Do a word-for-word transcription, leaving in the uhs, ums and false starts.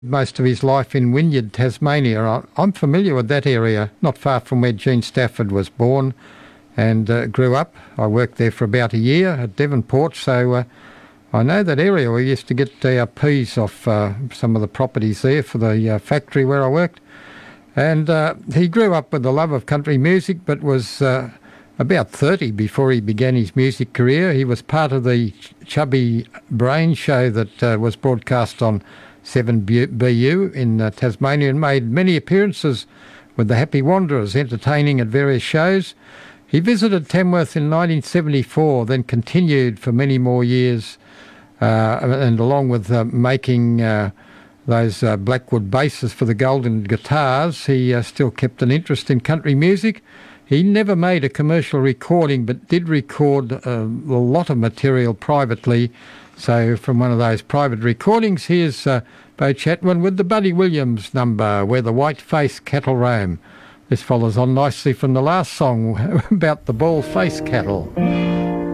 Most of his life in Wynyard, Tasmania. I- I'm familiar with that area, not far from where Gene Stafford was born and uh, grew up. I worked there for about a year at Devonport, so uh, I know that area. We used to get our peas off uh, some of the properties there for the uh, factory where I worked. And uh, he grew up with a love of country music, but was uh, about thirty before he began his music career. He was part of the Chubby Brain show that uh, was broadcast on seven B U in uh, Tasmania, and made many appearances with the Happy Wanderers, entertaining at various shows. He visited Tamworth in nineteen seventy-four, then continued for many more years, uh, and along with uh, making uh, those uh, Blackwood basses for the Golden Guitars, he uh, still kept an interest in country music. He never made a commercial recording, but did record uh, a lot of material privately. So from one of those private recordings, here's uh, Beau Chatwin with the Buddy Williams number, Where the White-Faced Cattle Roam. This follows on nicely from the last song about the bald-faced cattle.